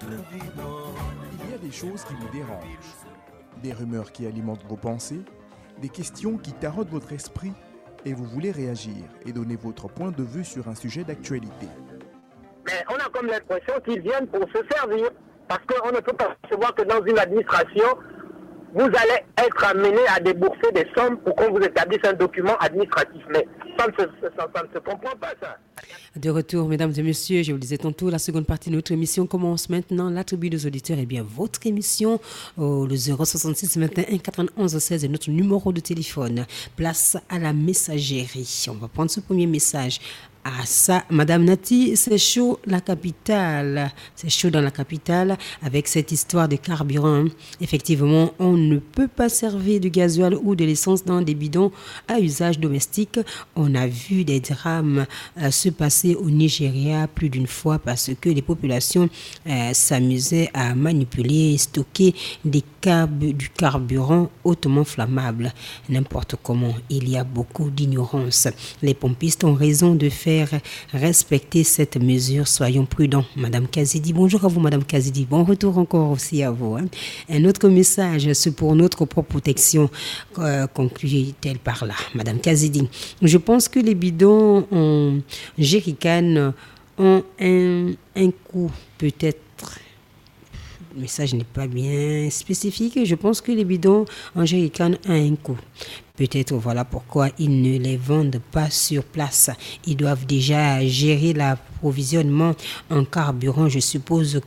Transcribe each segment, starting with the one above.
Il y a des choses qui vous dérangent, des rumeurs qui alimentent vos pensées, des questions qui taraudent votre esprit et vous voulez réagir et donner votre point de vue sur un sujet d'actualité. Mais on a comme l'impression qu'ils viennent pour se servir. Parce qu'on ne peut pas percevoir que dans une administration, vous allez être amené à débourser des sommes pour qu'on vous établisse un document administratif. Mais ça ne se comprend pas, ça. De retour, mesdames et messieurs, je vous le disais tantôt, la seconde partie de notre émission commence maintenant. La tribu des auditeurs, bien votre émission, le 066 21 91 16 est notre numéro de téléphone. Place à la messagerie. On va prendre ce premier message. Ah ça, Madame Nati, c'est chaud la capitale. C'est chaud dans la capitale avec cette histoire de carburant. Effectivement, on ne peut pas servir du gasoil ou de l'essence dans des bidons à usage domestique. On a vu des drames se passer au Nigeria plus d'une fois parce que les populations s'amusaient à manipuler et stocker du carburant hautement flammable. N'importe comment, il y a beaucoup d'ignorance. Les pompistes ont raison de faire respecter cette mesure. Soyons prudents. Madame Kazidi, bonjour à vous, Madame Kazidi. Bon retour encore aussi à vous. Un autre message, c'est pour notre propre protection, conclut-elle par là. Madame Kazidi, je pense que les bidons en jerrycan ont un coût peut-être. Le message n'est pas bien spécifique. Je pense que les bidons en jerrycan ont un coût. Peut-être voilà pourquoi ils ne les vendent pas sur place. Ils doivent déjà gérer l'approvisionnement en carburant. Je suppose,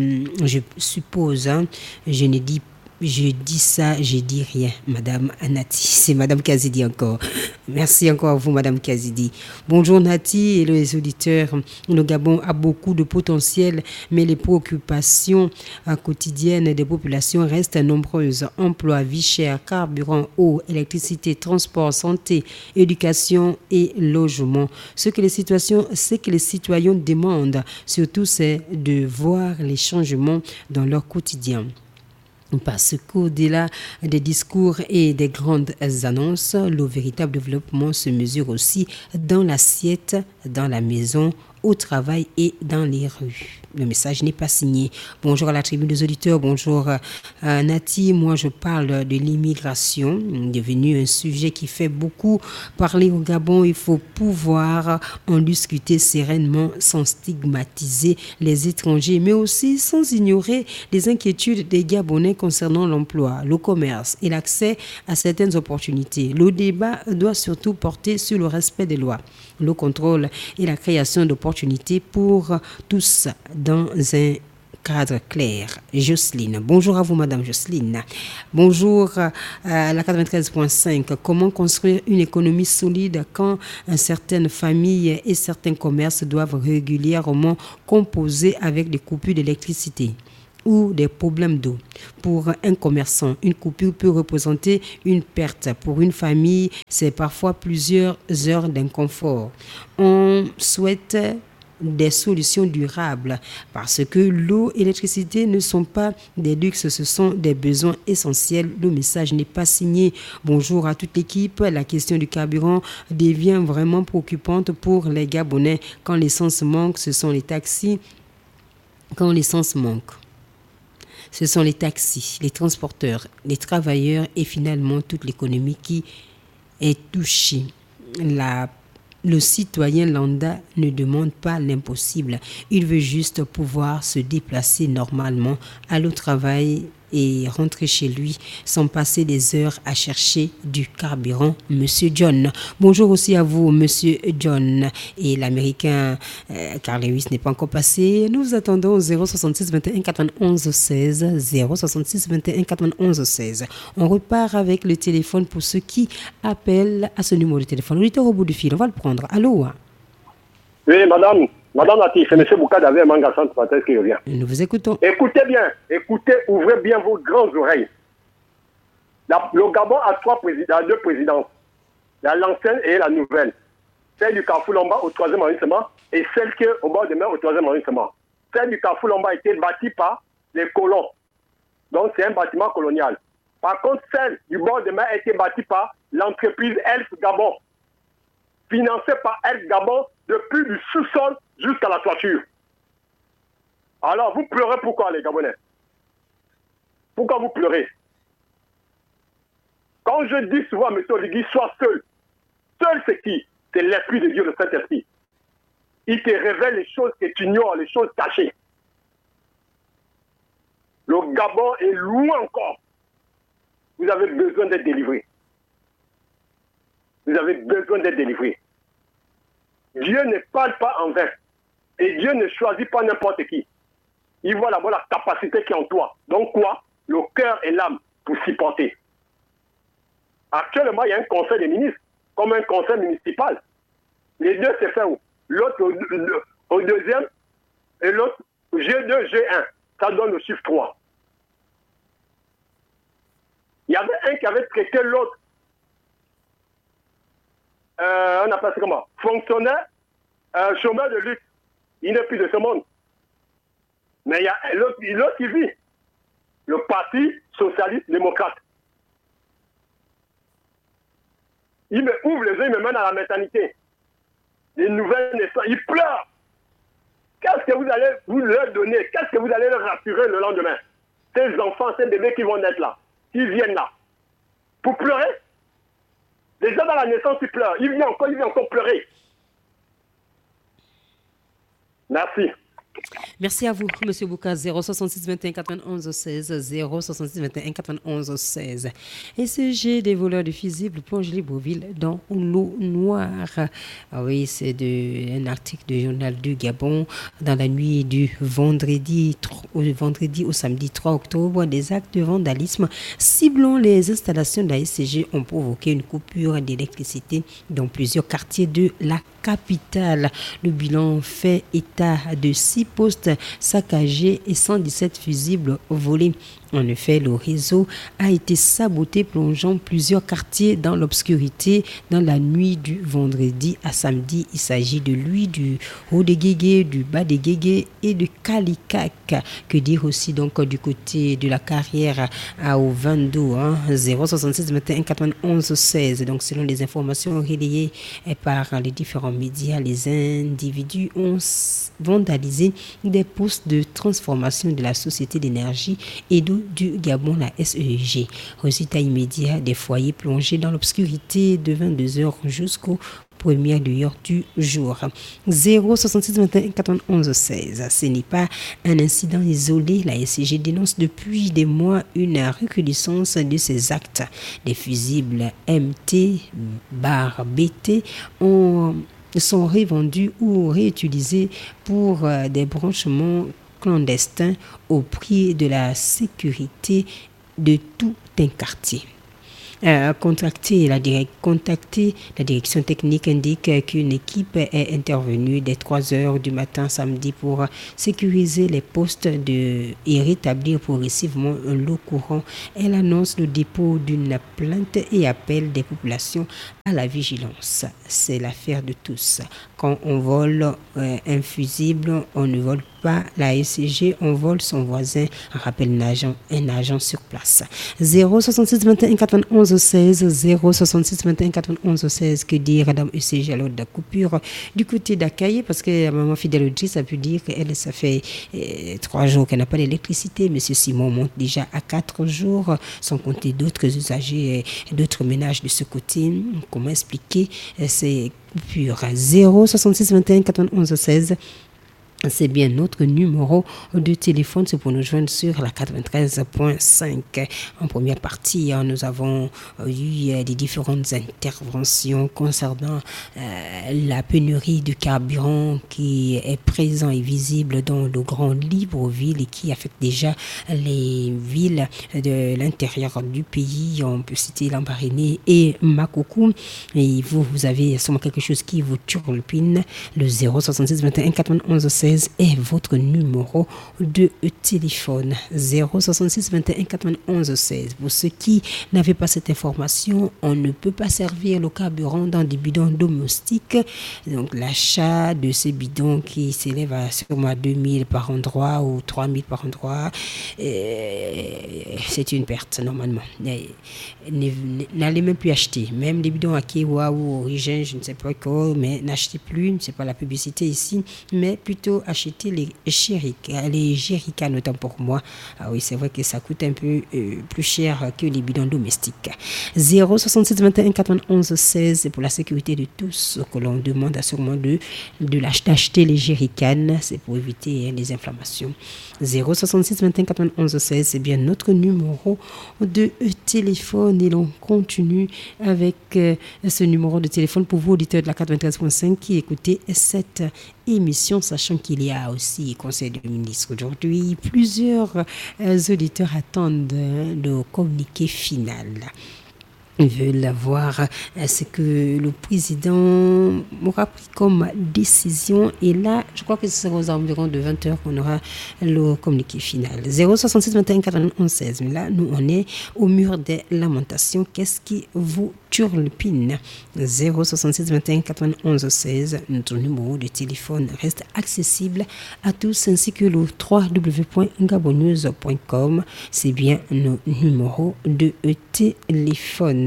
je dis ça, je dis rien, Madame Nati. C'est Madame Kazidi encore. Merci encore à vous, Madame Kazidi. Bonjour Nati et les auditeurs. Le Gabon a beaucoup de potentiel, mais les préoccupations quotidiennes des populations restent nombreuses. Emploi, vie chère, carburant, eau, électricité, transport, santé, éducation et logement. Ce que les citoyens demandent, surtout, c'est de voir les changements dans leur quotidien. Parce qu'au-delà des discours et des grandes annonces, le véritable développement se mesure aussi dans l'assiette, dans la maison, au travail et dans les rues. Le message n'est pas signé. Bonjour à la tribu des auditeurs, bonjour Nati. Moi, je parle de l'immigration, devenu un sujet qui fait beaucoup parler au Gabon. Il faut pouvoir en discuter sereinement sans stigmatiser les étrangers, mais aussi sans ignorer les inquiétudes des Gabonais concernant l'emploi, le commerce et l'accès à certaines opportunités. Le débat doit surtout porter sur le respect des lois, le contrôle et la création d'opportunités pour tous dans un cadre clair. Jocelyne, bonjour à vous, Madame Jocelyne. Bonjour à la 93.5. Comment construire une économie solide quand certaines familles et certains commerces doivent régulièrement composer avec des coupures d'électricité ou des problèmes d'eau? Pour un commerçant, une coupure peut représenter une perte. Pour une famille, c'est parfois plusieurs heures d'inconfort. On souhaite des solutions durables parce que l'eau et l'électricité ne sont pas des luxes, ce sont des besoins essentiels. Le message n'est pas signé. Bonjour à toute l'équipe. La question du carburant devient vraiment préoccupante pour les Gabonais. Quand l'essence manque, ce sont les taxis. Quand l'essence manque, ce sont les taxis, les transporteurs, les travailleurs et finalement toute l'économie qui est touchée. Le citoyen lambda ne demande pas l'impossible. Il veut juste pouvoir se déplacer normalement, aller au travail et rentrer chez lui sans passer des heures à chercher du carburant. Monsieur John. Bonjour aussi à vous, Monsieur John. Et l'Américain Carl Lewis n'est pas encore passé. Nous attendons au 066 21 91 16. 066 21 91 16. On repart avec le téléphone pour ceux qui appellent à ce numéro de téléphone. L'auditeur au bout du fil, on va le prendre. Allô? Oui, madame. Madame Nati, c'est M. Boukadavé, Mangassan, Patrice qui revient. Nous vous écoutons. Écoutez bien, ouvrez bien vos grandes oreilles. Le Gabon a deux présidences. Il y a l'ancienne et la nouvelle. Celle du Carrefour Lomba au 3e arrondissement et celle qui est au bord de mer au 3e arrondissement. Celle du Carrefour Lomba a été bâtie par les colons. Donc c'est un bâtiment colonial. Par contre, celle du bord de mer a été bâtie par l'entreprise Elf Gabon. Financée par Elf Gabon depuis du sous-sol jusqu'à la toiture. Alors, vous pleurez pourquoi, les Gabonais? Pourquoi vous pleurez? Quand je dis souvent à M. Oligui, sois seul. Seul, c'est qui? C'est l'Esprit de Dieu, le Saint-Esprit. Il te révèle les choses que tu ignores, les choses cachées. Le Gabon est loin encore. Vous avez besoin d'être délivré. Vous avez besoin d'être délivré. Dieu ne parle pas en vain. Et Dieu ne choisit pas n'importe qui. Il voit d'abord la capacité qui est en toi. Donc quoi? Le cœur et l'âme pour s'y porter. Actuellement, il y a un conseil des ministres, comme un conseil municipal. Les deux, c'est fait où? L'autre au deuxième et l'autre G2, G1. Ça donne le chiffre 3. Il y avait un qui avait traité l'autre. On appelle ça comment? Fonctionnaire, chômeur de luxe. Il n'est plus de ce monde. Mais il y a l'autre qui vit. Le Parti socialiste démocrate. Il me ouvre les yeux, il me mène à la maternité. Les nouvelles naissances, il pleure. Qu'est-ce que vous allez vous leur donner? Qu'est-ce que vous allez leur rassurer le lendemain? Ces enfants, ces bébés qui vont naître là, qui viennent là, pour pleurer? Déjà dans la naissance, ils pleurent. Il vient encore pleurer. Merci. Merci à vous, M. Bouka. 066 21 91 16 066 21 91 16. SG des voleurs de fusibles plonge Libreville dans l'eau noire. Ah oui, c'est un article du journal du Gabon. Dans la nuit du vendredi au samedi 3 octobre, des actes de vandalisme ciblant les installations de la SG ont provoqué une coupure d'électricité dans plusieurs quartiers de la capitale. Le bilan fait état de 6 postes saccagés et 117 fusibles volés. En effet, le réseau a été saboté, plongeant plusieurs quartiers dans l'obscurité dans la nuit du vendredi à samedi. Il s'agit de lui, du haut des Guégués, du bas des Guégués et de Kalikak. Que dire aussi donc du côté de la carrière au Vando, 066 21 91 16. Donc selon les informations relayées par les différents médias, les individus ont vandalisé des postes de transformation de la Société d'énergie et d'eau du Gabon, la SEG. Résultat immédiat, des foyers plongés dans l'obscurité de 22h jusqu'aux premières lueurs du jour. 066 21 91 16. Ce n'est pas un incident isolé. La SCG dénonce depuis des mois une recrudescence de ces actes. Des fusibles MT/BT sont revendus ou réutilisés pour des branchements clandestins au prix de la sécurité de tout un quartier. Contacter la direction technique indique qu'une équipe est intervenue dès 3h du matin samedi pour sécuriser les postes et rétablir progressivement l'eau courant. Elle annonce le dépôt d'une plainte et appelle des populations à la vigilance. C'est l'affaire de tous. Quand on vole un fusible, on ne vole pas la SCG, on vole son voisin, rappelle un agent sur place. 066 21 91 16 066 21 91 16. Que dire Madame ECG alors de la coupure du côté d'Akaye, parce que maman fidèle auditrice a pu dire qu'elle, ça fait 3 jours qu'elle n'a pas d'électricité. Monsieur Simon monte déjà à 4 jours, sans compter d'autres usagers, d'autres ménages de ce côté. Comment expliquer ces coupures? 066 21 91 16. C'est bien notre numéro de téléphone, c'est pour nous joindre sur la 93.5. En première partie, nous avons eu des différentes interventions concernant la pénurie de carburant qui est présent et visible dans le Grand Libreville et qui affecte déjà les villes de l'intérieur du pays. On peut citer Lambaréné et Makoukou. Et vous avez sûrement quelque chose qui vous turlupine. Le 066 21 91 16 est votre numéro de téléphone. 066 21 91 16. Pour ceux qui n'avaient pas cette information, on ne peut pas servir le carburant dans des bidons domestiques. Donc l'achat de ces bidons qui s'élèvent à sûrement 2000 par endroit ou 3000 par endroit, c'est une perte normalement. N'allez même plus acheter. Même les bidons à Kiwa ou Origine, je ne sais pas quoi, mais n'achetez plus. C'est pas la publicité ici, mais plutôt faut acheter les jerrycans, autant pour moi. Ah oui, c'est vrai que ça coûte un peu plus cher que les bidons domestiques. 067 21 91 16, c'est pour la sécurité de tous que l'on demande sûrement d'acheter les jerrycans, c'est pour éviter les inflammations. 066 21 91 16, c'est bien notre numéro de téléphone et l'on continue avec ce numéro de téléphone pour vous auditeurs de la 93.5 qui écoutez cette émission, sachant qu'il y a aussi Conseil des ministres aujourd'hui. Plusieurs auditeurs attendent le communiqué final. Ils veulent voir ce que le président aura pris comme décision. Et là, je crois que ce sera aux environs de 20h qu'on aura le communiqué final. 066 21 91 16. Mais là, nous, on est au mur des lamentations. Qu'est-ce qui vous turlupine? 066 21 91 16. Notre numéro de téléphone reste accessible à tous, ainsi que le www.gabonews.com. C'est bien nos numéros de téléphone.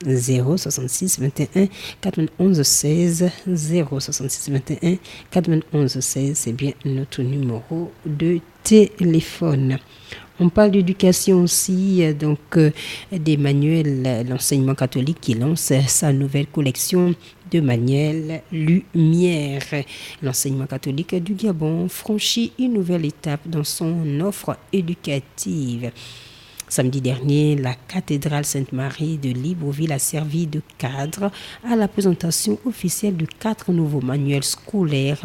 066 21 91 16 066 21 91 16, c'est bien notre numéro de téléphone. On parle d'éducation aussi, donc des manuels, l'enseignement catholique qui lance sa nouvelle collection de manuels Lumière. L'enseignement catholique du Gabon franchit une nouvelle étape dans son offre éducative. Samedi dernier, la cathédrale Sainte-Marie de Libreville a servi de cadre à la présentation officielle de 4 nouveaux manuels scolaires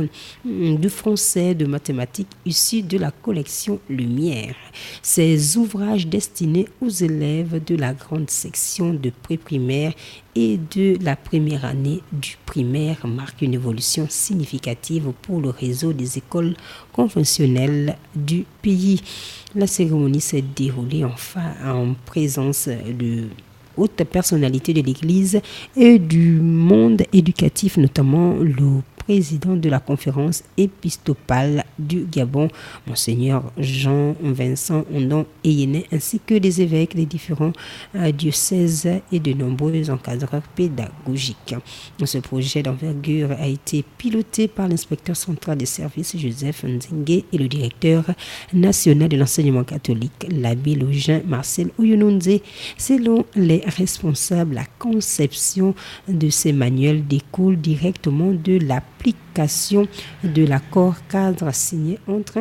de français, de mathématiques issus de la collection Lumière. Ces ouvrages destinés aux élèves de la grande section de pré-primaire et de la première année du primaire marquent une évolution significative pour le réseau des écoles conventionnelles du pays. La cérémonie s'est déroulée enfin en présence de hautes personnalités de l'Église et du monde éducatif, notamment le président de la conférence épiscopale du Gabon, Monseigneur Jean-Vincent Ondon Eyene, ainsi que des évêques des différents diocèses et de nombreux encadreurs pédagogiques. Ce projet d'envergure a été piloté par l'inspecteur central des services Joseph Nzingue et le directeur national de l'enseignement catholique, l'abbé Login Marcel Oyononze. Selon les responsables, la conception de ces manuels découle directement de l'application de l'accord cadre signé entre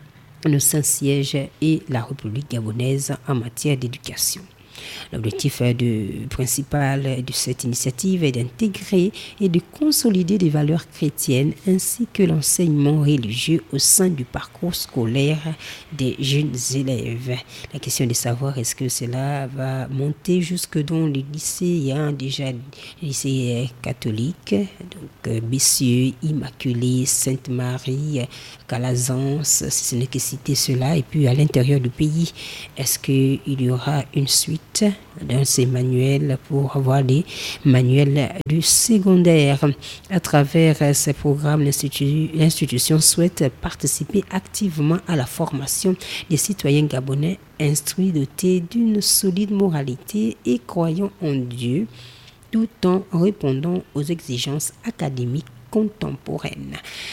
le Saint-Siège et la République gabonaise en matière d'éducation. L'objectif principal de cette initiative est d'intégrer et de consolider des valeurs chrétiennes ainsi que l'enseignement religieux au sein du parcours scolaire des jeunes élèves. La question est de savoir est-ce que cela va monter jusque dans les lycées. Il y a déjà les lycées catholiques, donc Bessieux, Immaculée, Sainte-Marie, Calazans, si ce n'est que citer cela. Et puis à l'intérieur du pays, est-ce qu'il y aura une suite dans ces manuels pour avoir des manuels du secondaire? À travers ces programmes, l'institution souhaite participer activement à la formation des citoyens gabonais instruits, dotés d'une solide moralité et croyant en Dieu, tout en répondant aux exigences académiques contemporaine.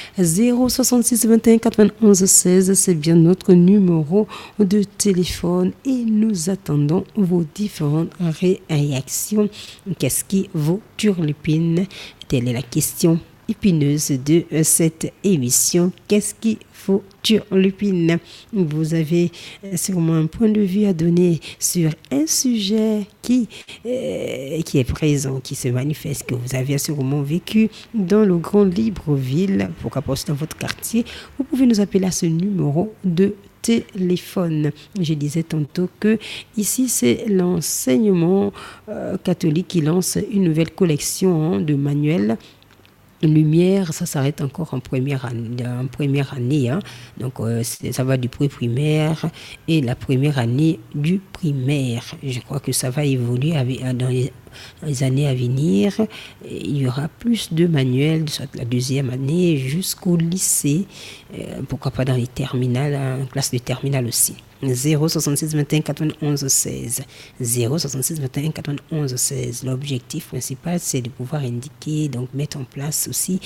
066 21 91 16, c'est bien notre numéro de téléphone et nous attendons vos différentes réactions. Qu'est-ce qui vous turlupine? Telle est la question épineuse de cette émission. Qu'est-ce qui vous turlupine? Vous avez sûrement un point de vue à donner sur un sujet qui est présent, qui se manifeste, que vous avez sûrement vécu dans le Grand Libreville, pourquoi pas dans votre quartier. Vous pouvez nous appeler à ce numéro de téléphone. Je disais tantôt que ici c'est l'enseignement catholique qui lance une nouvelle collection de manuels Lumière. Ça s'arrête encore en première année, hein. Donc ça va du pré-primaire et la première année du primaire. Je crois que ça va évoluer les années à venir, il y aura plus de manuels, soit la deuxième année jusqu'au lycée, pourquoi pas dans les terminales, en classe de terminale aussi. 066 21 91 16 066 21 91 16. L'objectif principal, c'est de pouvoir indiquer, donc mettre en place aussi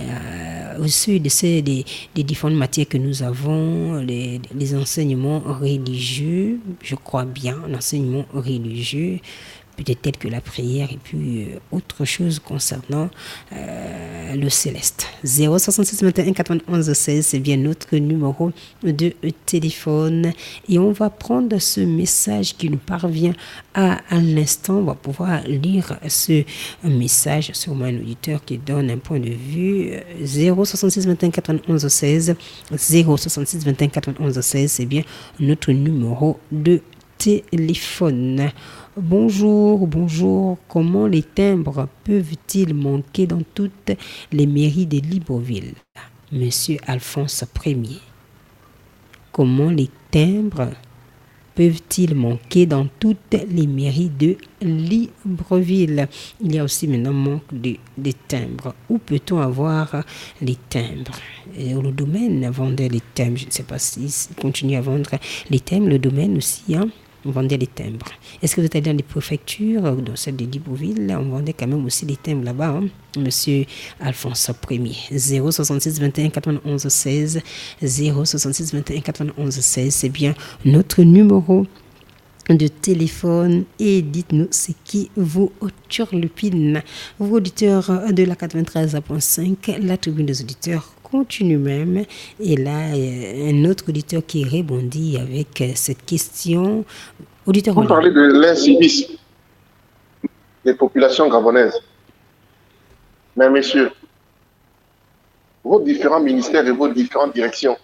des différentes matières que nous avons, les enseignements religieux, je crois bien, l'enseignement religieux, peut-être tel que la prière et puis autre chose concernant le céleste. 066 21 91 16, c'est bien notre numéro de téléphone. Et on va prendre ce message qui nous parvient à l'instant. On va pouvoir lire ce message, sûrement un auditeur qui donne un point de vue. 066 21 91 16, 066 21 91 16, c'est bien notre numéro de téléphone. Bonjour. Comment les timbres peuvent-ils manquer dans toutes les mairies de Libreville? Monsieur Alphonse Ier. Comment les timbres peuvent-ils manquer dans toutes les mairies de Libreville? Il y a aussi maintenant manque de timbres. Où peut-on avoir les timbres? Le domaine vendait les timbres. Je ne sais pas s'il continue à vendre les timbres. Le domaine aussi, on vendait les timbres. Est-ce que vous êtes allé dans les préfectures, dans celle de Libreville? On vendait quand même aussi les timbres là-bas, Monsieur Alphonse Ier. 066 21 91 16, 066 21 91 16, c'est bien notre numéro de téléphone. Et dites-nous ce qui vous turlupine. Vous, auditeurs de la 93.5, la tribune des auditeurs continue même. Et là, un autre auditeur qui répondit avec cette question. Auditeur, vous parlez de l'incivisme des populations gabonaises. Mais messieurs, vos différents ministères et vos différentes directions,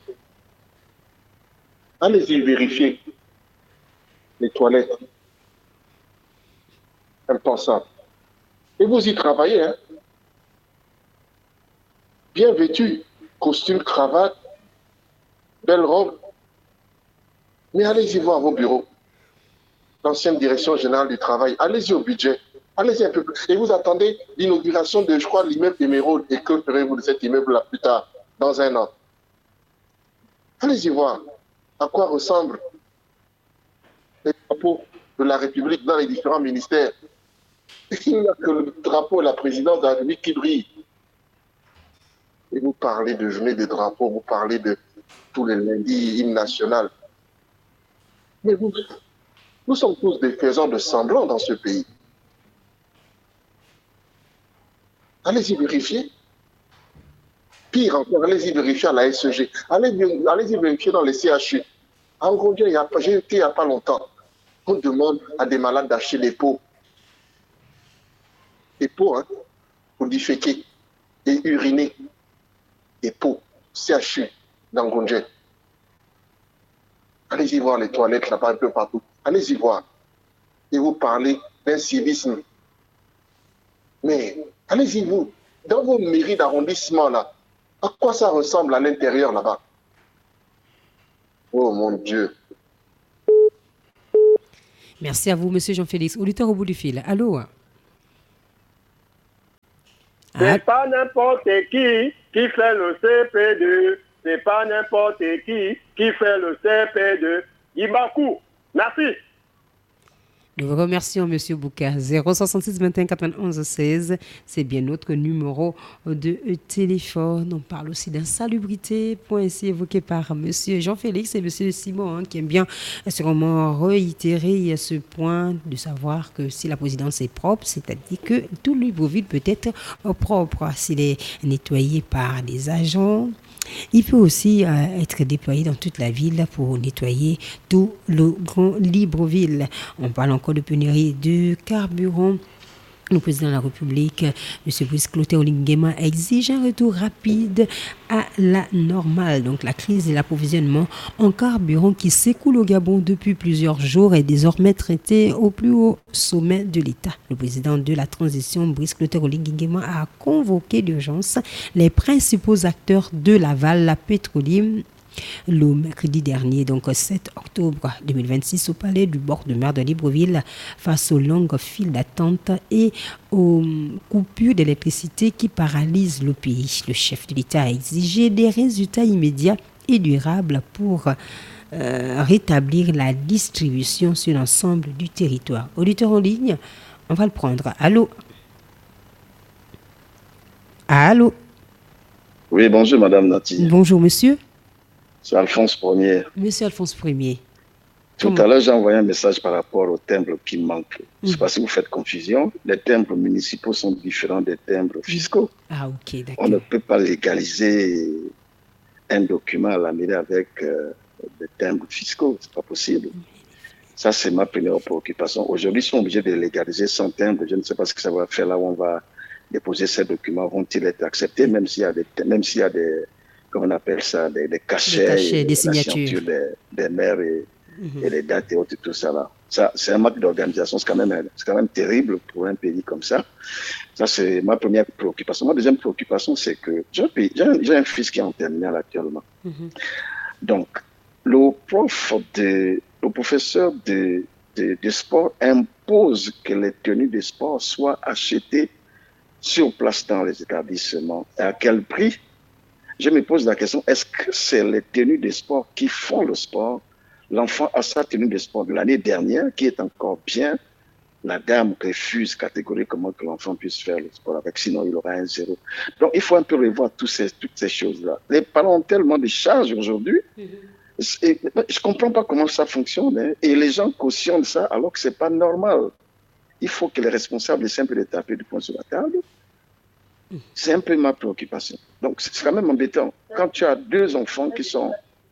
allez-y vérifier les toilettes. Impensable. Et vous y travaillez, bien vêtu, costume, cravate, belle robe. Mais allez-y voir vos bureaux. L'ancienne direction générale du travail, allez-y au budget. Allez-y un peu plus. Et vous attendez l'inauguration de, je crois, l'immeuble Émeraude. Et que ferez-vous de cet immeuble-là plus tard, dans un an? Allez-y voir à quoi ressemblent les drapeaux de la République dans les différents ministères. Il n'y a que le drapeau et la présidence de la République qui brillent. Et vous parlez de journée des drapeaux, vous parlez de tous les lundis, hymne national. Mais nous sommes tous des faisans de semblant dans ce pays. Allez-y vérifier. Pire encore, allez-y vérifier à la SEG. Allez-y vérifier dans les CHU. En gros, j'ai été il n'y a pas longtemps. On demande à des malades d'acheter des pots. Des pots, pour déféquer et uriner. Des pots, CHU, dans Gondje. Allez-y voir les toilettes là-bas un peu partout. Allez-y voir. Et vous parlez d'incivisme. Mais allez-y vous, dans vos mairies d'arrondissement là, à quoi ça ressemble à l'intérieur là-bas? Oh mon Dieu. Merci à vous, monsieur Jean-Félix. Auditeur au bout du fil. Allô? C'est pas n'importe qui fait le CP2. C'est pas n'importe qui fait le CP2. Ibakou. Merci. Nous vous remercions, monsieur Bouka. 066 21 91 16, c'est bien notre numéro de téléphone. On parle aussi d'insalubrité, point ici évoqué par monsieur Jean-Félix et monsieur Simon, qui aiment bien sûrement réitérer ce point de savoir que si la présidence est propre, c'est-à-dire que tout Libreville peut être propre s'il est nettoyé par des agents. Il peut aussi être déployé dans toute la ville pour nettoyer tout le grand Libreville. On parle encore de pénurie de carburant. Le président de la République, M. Brice Clotaire Olinguema, exige un retour rapide à la normale. Donc la crise de l'approvisionnement en carburant qui s'écoule au Gabon depuis plusieurs jours est désormais traitée au plus haut sommet de l'État. Le président de la transition, Brice Clotaire Olinguema, a convoqué d'urgence les principaux acteurs de l'aval, la pétrolière, le mercredi dernier, donc 7 octobre 2026, au palais du bord de mer de Libreville, face aux longues files d'attente et aux coupures d'électricité qui paralysent le pays. Le chef de l'État a exigé des résultats immédiats et durables pour rétablir la distribution sur l'ensemble du territoire. Auditeur en ligne, on va le prendre. Allô? Allô? Oui, bonjour Madame Nati. Bonjour monsieur. C'est Alphonse Ier. Monsieur Alphonse Ier. Tout à l'heure, j'ai envoyé un message par rapport aux timbres qui manquent. Je ne sais pas si vous faites confusion. Les timbres municipaux sont différents des timbres fiscaux. Ah, ok, d'accord. On ne peut pas légaliser un document à la mairie avec des timbres fiscaux. Ce n'est pas possible. Ça, c'est ma première préoccupation. Aujourd'hui, ils sont obligés de légaliser sans timbre. Je ne sais pas ce que ça va faire là où on va déposer ces documents. Vont-ils être acceptés, même s'il y a des comment on appelle ça, des cachets, des signatures des maires et les dates et autres, tout ça là. Ça, c'est un manque d'organisation. C'est quand même terrible pour un pays comme ça. Ça, c'est ma première préoccupation. Ma deuxième préoccupation, c'est que j'ai un fils qui est en terminale actuellement. Donc, le professeur de sport impose que les tenues de sport soient achetées sur place dans les établissements. Et à quel prix? Je me pose la question, est-ce que c'est les tenues de sport qui font le sport? L'enfant a sa tenue de sport de l'année dernière qui est encore bien. La dame refuse catégoriquement que l'enfant puisse faire le sport avec, sinon il aura un 0. Donc il faut un peu revoir toutes ces choses-là. Les parents ont tellement de charges aujourd'hui. Je ne comprends pas comment ça fonctionne. Hein. Et les gens cautionnent ça alors que ce n'est pas normal. Il faut que les responsables essaient un peu de taper du poing sur la table. C'est un peu ma préoccupation. Donc, c'est quand même embêtant. Quand tu as deux enfants qui sont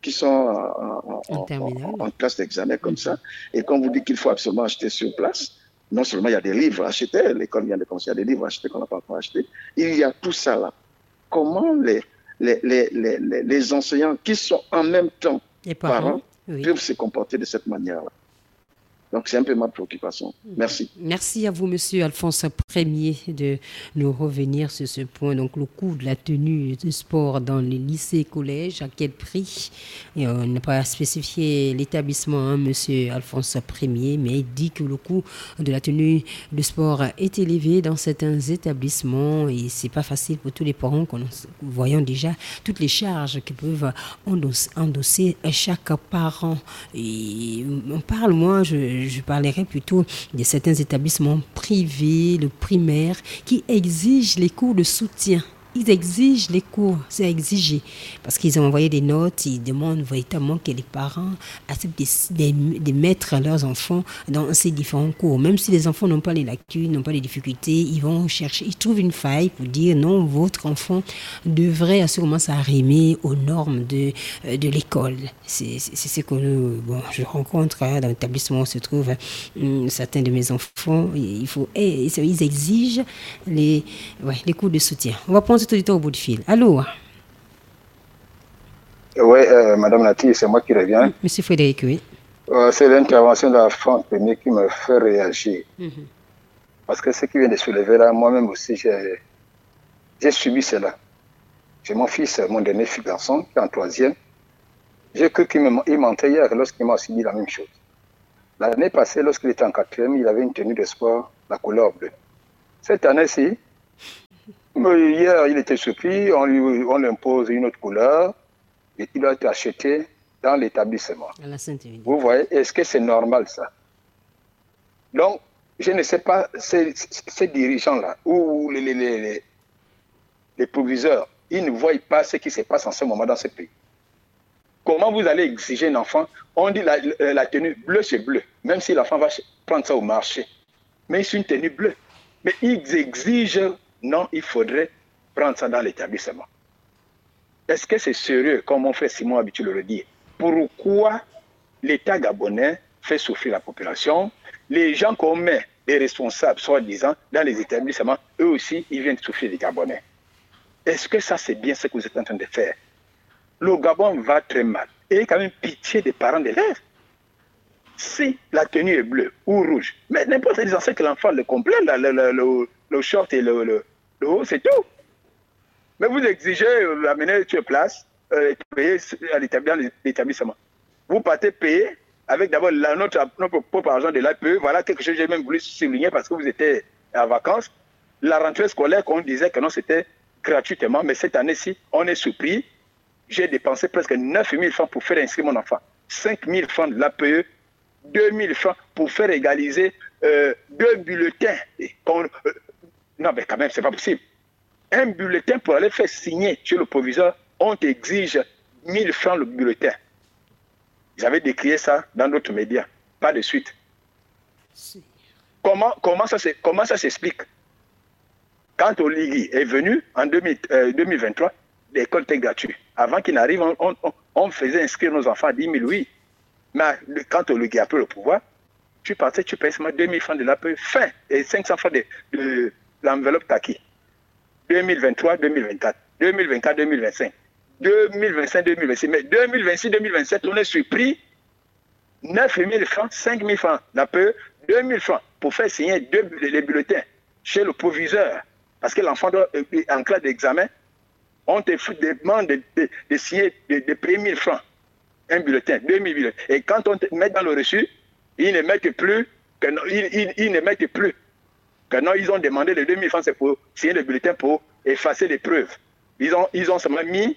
en classe d'examen comme ça, et qu'on vous dit qu'il faut absolument acheter sur place, non seulement il y a des livres à acheter, l'école vient de commencer, il y a des livres à acheter qu'on n'a pas encore acheté, il y a tout ça là. Comment les enseignants qui sont en même temps les parents peuvent se comporter de cette manière-là? Donc, c'est un peu ma préoccupation. Merci. Merci à vous, monsieur Alphonse Ier, de nous revenir sur ce point. Donc, le coût de la tenue de sport dans les lycées et collèges, à quel prix? Et on n'a pas spécifié l'établissement, hein, monsieur Alphonse Ier, mais il dit que le coût de la tenue de sport est élevé dans certains établissements et c'est pas facile pour tous les parents. Voyons déjà toutes les charges que peuvent endosser chaque parent. Et on parle, moi, je parlerai plutôt de certains établissements privés, le primaire, qui exigent les cours de soutien. Ils exigent les cours, c'est exigé. Parce qu'ils ont envoyé des notes, ils demandent véritablement que les parents acceptent de mettre leurs enfants dans ces différents cours. Même si les enfants n'ont pas les lacunes, n'ont pas les difficultés, ils vont chercher, ils trouvent une faille pour dire non, votre enfant devrait assurément s'arrimer aux normes de l'école. C'est ce que je rencontre dans l'établissement où se trouvent certains de mes enfants. Ils exigent les cours de soutien. On va prendre tout au bout de fil. Allô? Oui, Madame Nati, c'est moi qui reviens. Monsieur Frédéric, oui. C'est l'intervention de la France Premier qui me fait réagir. Parce que ce qui vient de soulever là, moi-même aussi, j'ai subi cela. J'ai mon fils, mon dernier fils garçon, qui est en 3e. J'ai cru qu'il mentait hier lorsqu'il m'a aussi dit la même chose. L'année passée, lorsqu'il était en 4e, il avait une tenue de sport, la couleur bleue. Cette année-ci, hier, il était surpris, on lui impose une autre couleur et il doit être acheté dans l'établissement. Vous voyez, est-ce que c'est normal ça? Donc, je ne sais pas, ces dirigeants-là, ou les proviseurs, ils ne voient pas ce qui se passe en ce moment dans ce pays. Comment vous allez exiger un enfant? On dit la tenue bleue, c'est bleu, même si l'enfant va prendre ça au marché. Mais c'est une tenue bleue. Mais ils exigent... Non, il faudrait prendre ça dans l'établissement. Est-ce que c'est sérieux, comme mon frère Simon a l'habitude de le dire? Pourquoi l'État gabonais fait souffrir la population? Les gens qu'on met, les responsables, soi-disant, dans les établissements, eux aussi, ils viennent souffrir des Gabonais. Est-ce que ça, c'est bien ce que vous êtes en train de faire? Le Gabon va très mal. Et il y a quand même pitié des parents d'élèves. Si la tenue est bleue ou rouge, mais n'importe quel enseigne que l'enfant le complet, le short et le haut, c'est tout. Mais vous exigez l'amener sur place, payer à l'établissement. Vous partez payer avec d'abord notre propre argent de l'APE. Voilà quelque chose que j'ai même voulu souligner parce que vous étiez en vacances. La rentrée scolaire, qu'on disait que non, c'était gratuitement, mais cette année-ci, on est surpris. J'ai dépensé presque 9 000 francs pour faire inscrire mon enfant. 5 000 francs de l'APE, 2 000 francs pour faire égaliser 2 bulletins. Non, mais quand même, c'est pas possible. Un bulletin pour aller faire signer chez le proviseur, on t'exige 1 000 francs le bulletin. Ils avaient décrié ça dans d'autres médias. Pas de suite. Comment ça s'explique? Quand Oligui est venu en 2023, l'école était gratuite. Avant qu'il n'arrive, on faisait inscrire nos enfants à 10 000, oui. Mais quand Oligui a pris le pouvoir, tu partais, tu payais seulement 2 000 francs de l'APE, fin, et 500 francs de l'enveloppe Taki. 2023, 2024, 2024, 2025, 2025, 2026. Mais 2026, 2027, on est surpris. 9 000 francs, 5 000 francs l'APE, 2 000 francs pour faire signer les bulletins chez le proviseur. Parce que l'enfant doit, en classe d'examen, on te demande de signer de payer 1 000 francs. Un bulletin, 2 000 bulletins. Et quand on te met dans le reçu, ils ne mettent plus que non, ils ne mettent plus que non, ils ont demandé les 2 000 francs, c'est pour signer le bulletin pour effacer les preuves. Ils ont seulement mis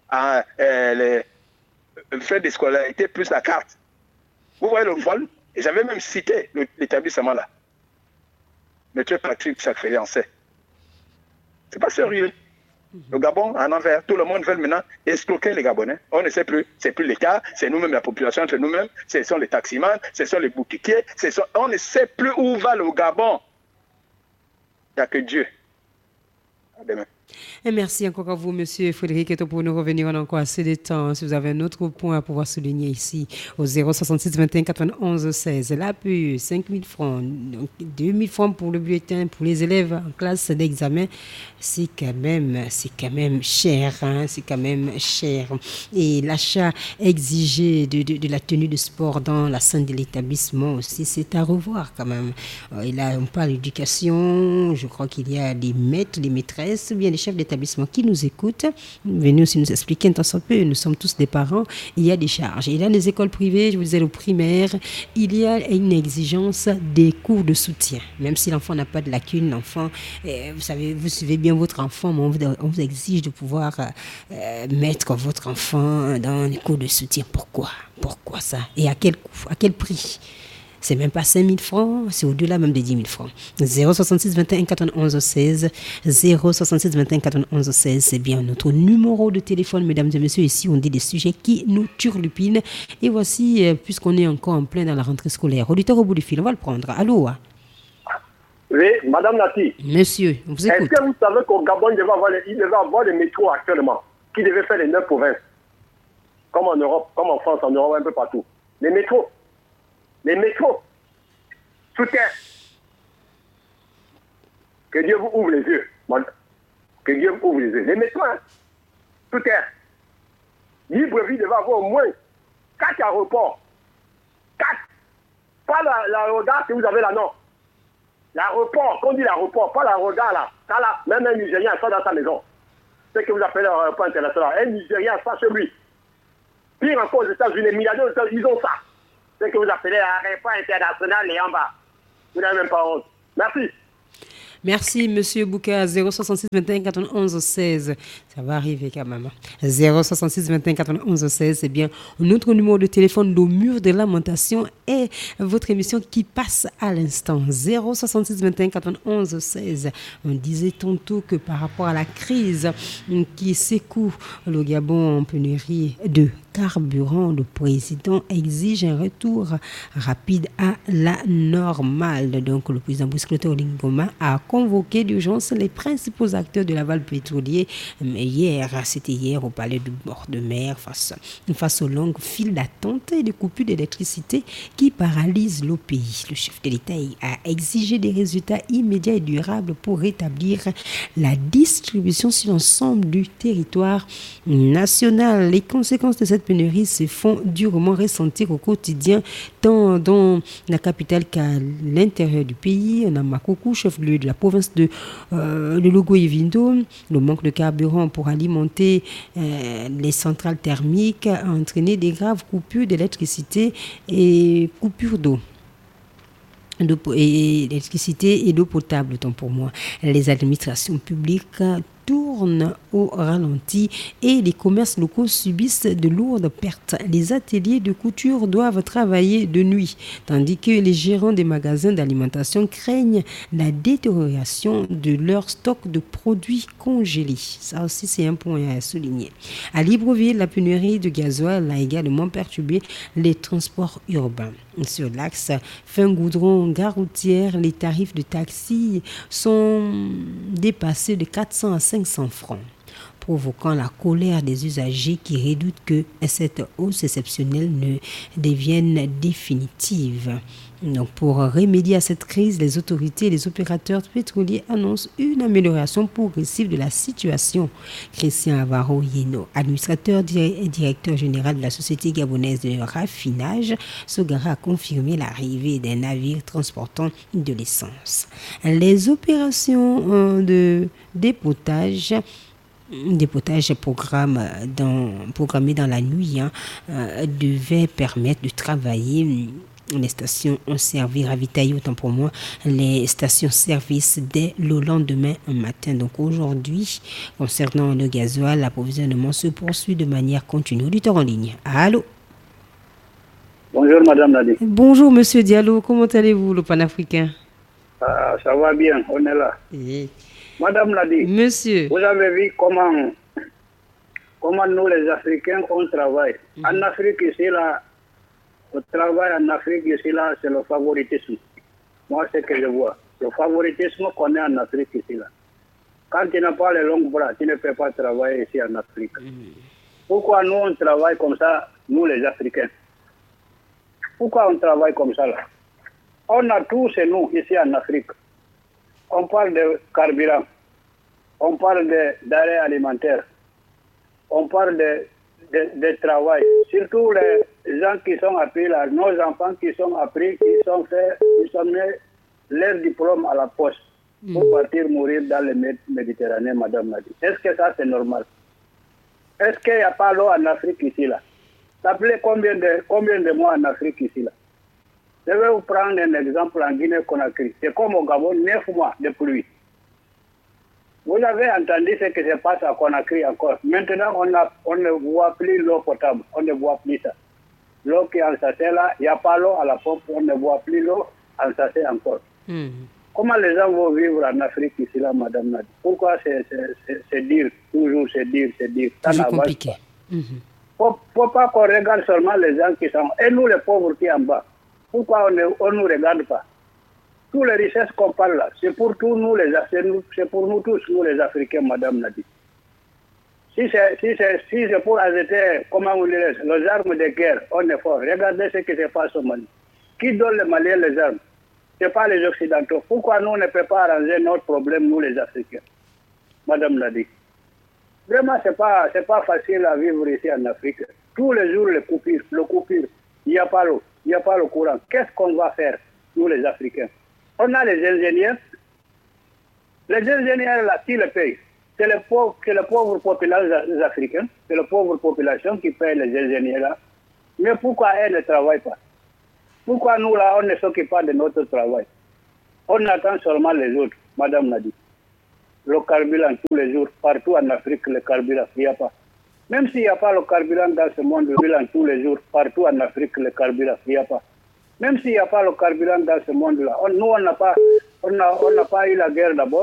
les frais de scolarité plus la carte. Vous voyez le vol? Et j'avais même cité l'établissement là. Maître Patrick Sacré en sait. C'est pas sérieux. Le Gabon en envers, tout le monde veut maintenant escroquer les Gabonais. On ne sait plus, c'est plus l'État, c'est nous-mêmes, la population entre nous-mêmes, ce sont les taximans, ce sont les boutiquiers, on ne sait plus où va le Gabon. Il n'y a que Dieu. À demain. Et merci encore à vous, monsieur Frédéric Eto, pour nous revenir. On a encore assez de temps. Si vous avez un autre point à pouvoir souligner ici, au 066 21 91 16, l'APE, 5 000 francs, donc 2 000 francs pour le bulletin, pour les élèves en classe d'examen, c'est quand même cher. Hein, c'est quand même cher. Et l'achat exigé de la tenue de sport dans la salle de l'établissement aussi, c'est à revoir quand même. Et là, on parle d'éducation. Je crois qu'il y a des maîtres, des maîtresses, bien des chefs d'établissement qui nous écoutent. Venez aussi nous expliquer un temps soit peu. Nous sommes tous des parents. Il y a des charges. Et là, les écoles privées, je vous disais, au primaire, il y a une exigence des cours de soutien. Même si l'enfant n'a pas de lacune, l'enfant, vous savez, vous suivez bien votre enfant, mais on vous exige de pouvoir mettre votre enfant dans les cours de soutien. Pourquoi ça? Et à quel coût? À quel prix? C'est même pas 5 000 francs, c'est au-delà même de 10 000 francs. 066 21 91 16, 066 21 91 16, c'est bien notre numéro de téléphone, mesdames et messieurs. Ici, on dit des sujets qui nous turlupinent. Et voici, puisqu'on est encore en plein dans la rentrée scolaire, auditeur au bout du fil, on va le prendre. Allô? Oui, Madame Nati. Monsieur, on vous écoute. Est-ce que vous savez qu'au Gabon, il devait avoir les métros actuellement, qui devaient faire les 9 provinces, comme en Europe, comme en France, en Europe, un peu partout. Les métros, sous terre. Que Dieu vous ouvre les yeux. Que Dieu vous ouvre les yeux. Les métros, hein, sous terre. Libreville devait avoir au moins 4 aéroports. 4. Pas l'aérodar que vous avez là, non. L'aéroport, qu'on dit l'aéroport, pas l'aérodar là. Ça là, même un Nigérien sort dans sa maison. C'est ce que vous appelez l'aéroport international. Un Nigérien sort chez lui. Pire encore aux États-Unis, les milliardaires aux États-Unis, ils ont ça. C'est ce que vous appelez l'aéroport international et en bas. Vous n'avez même pas honte. Merci. Merci, monsieur Bouka. 066 21 91 16. Ça va arriver quand même. 066 21 91 16, c'est bien notre numéro de téléphone au mur de lamentation et votre émission qui passe à l'instant. 066 21 91 16. On disait tantôt que par rapport à la crise qui secoue le Gabon en pénurie de carburant, le président exige un retour rapide à la normale. Donc, le président Brice Clotaire Ngoma a convoqué d'urgence les principaux acteurs de l'aval pétrolier. C'était hier au palais du bord de mer face aux longues files d'attente et de coupures d'électricité qui paralysent le pays. Le chef de l'État a exigé des résultats immédiats et durables pour rétablir la distribution sur l'ensemble du territoire national. Les conséquences de cette cette pénurie se font durement ressentir au quotidien, tant dans la capitale qu'à l'intérieur du pays. On a Makoukou, chef-lieu de la province de Logo-Ivindo. Le manque de carburant pour alimenter les centrales thermiques a entraîné des graves coupures d'électricité et coupures d'eau. L'électricité et l'eau potable, autant pour moi. Les administrations publiques tournent au ralenti et les commerces locaux subissent de lourdes pertes. Les ateliers de couture doivent travailler de nuit, tandis que les gérants des magasins d'alimentation craignent la détérioration de leur stock de produits congelés. Ça aussi, c'est un point à souligner. À Libreville, la pénurie de gasoil a également perturbé les transports urbains. Sur l'axe Fin-Goudron-Gare routière, les tarifs de taxi sont dépassés de 400 à 500 francs, provoquant la colère des usagers qui redoutent que cette hausse exceptionnelle ne devienne définitive. Donc, pour remédier à cette crise, les autorités et les opérateurs pétroliers annoncent une amélioration progressive de la situation. Christian Avaro Yeno, administrateur et directeur général de la Société gabonaise de raffinage, Sogara a confirmé l'arrivée d'un navire transportant de l'essence. Les opérations de dépotage programmé dans la nuit devait permettre de travailler. Les stations ont servi, ravitaillé autant pour moi, les stations-service dès le lendemain matin. Donc aujourd'hui, concernant le gasoil, l'approvisionnement se poursuit de manière continue. Auditeur en ligne. Allô? Bonjour Madame Nadi. Bonjour Monsieur Diallo, comment allez-vous, le panafricain? Ça va bien, on est là. Oui. Madame Nadi, Monsieur, vous avez vu comment nous les Africains on travaille. En Afrique ici là, le travail en Afrique ici là, c'est le favoritisme. Moi c'est ce que je vois. Le favoritisme qu'on est en Afrique ici là. Quand tu n'as pas les longs bras, tu ne peux pas travailler ici en Afrique. Pourquoi nous on travaille comme ça, nous les Africains? Pourquoi on travaille comme ça là? On a tout chez nous ici en Afrique. On parle de carburant, on parle d'arrêt alimentaire, on parle de travail. Surtout les gens qui sont appris là, nos enfants qui sont appris, qui sont mis leur diplôme à la poste pour partir mourir dans les Méditerranée, Madame Nadi. Est-ce que ça c'est normal? Est-ce qu'il n'y a pas l'eau en Afrique ici là? Ça plaît combien de mois en Afrique ici là? Je vais vous prendre un exemple en Guinée-Conakry. C'est comme au Gabon, 9 mois de pluie. Vous avez entendu ce qui se passe à Conakry encore. Maintenant, on ne voit plus l'eau potable. On ne voit plus ça. L'eau qui est en sachet là, il n'y a pas l'eau à la pompe. On ne voit plus l'eau en sachet encore. Comment les gens vont vivre en Afrique ici là, Madame Nadi? Pourquoi c'est dire, toujours c'est dire. c'est compliqué. Faut pas qu'on regarde seulement les gens qui sont... Et nous les pauvres qui sont en bas. Pourquoi on ne nous regarde pas? Toutes les richesses qu'on parle là, c'est pour tous nous c'est pour nous tous, nous les Africains, Madame Nadi. Si c'est pour ajouter, comment vous dirait, les armes de guerre, on est fort. Regardez ce qui se passe au Mali. Qui donne les Maliens les armes? Ce n'est pas les Occidentaux. Pourquoi nous ne pouvons pas arranger notre problème, nous les Africains? Madame Nadi. Vraiment, c'est pas facile à vivre ici en Afrique. Tous les jours, le coupure. Il n'y a pas l'eau. Il n'y a pas le courant. Qu'est-ce qu'on va faire, nous les Africains? On a les ingénieurs. Les ingénieurs, là, qui les payent? C'est les pauvres populations africains. C'est les pauvres populations qui payent les ingénieurs là. Mais pourquoi elles ne travaillent pas? Pourquoi nous, là, on ne s'occupe pas de notre travail? On attend seulement les autres, Madame Nadi. Le carburant tous les jours, partout en Afrique, le carburant, il n'y a pas. Même s'il n'y a pas le carburant dans ce monde, le carburant tous les jours, partout en Afrique, le carburant, il n'y a pas. Même s'il n'y a pas le carburant dans ce monde-là, nous, on n'a pas eu la guerre d'abord.